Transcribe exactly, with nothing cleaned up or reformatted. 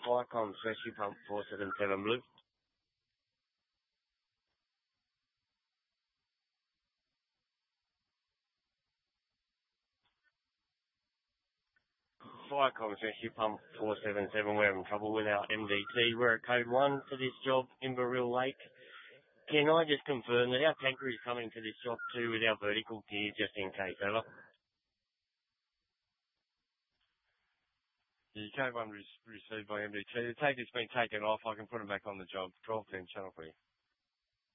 Firecom Rescue Pump four seven seven Blue. Firecom Rescue Pump four seven seven, we're having trouble with our M D T. We're at code one for this job in Barril Lake. Can I just confirm that our tanker is coming to this job too with our vertical gear just in case, over? The code one was received by M D T. The tanker's been taken off. I can put him back on the job. twelve ten channel for you.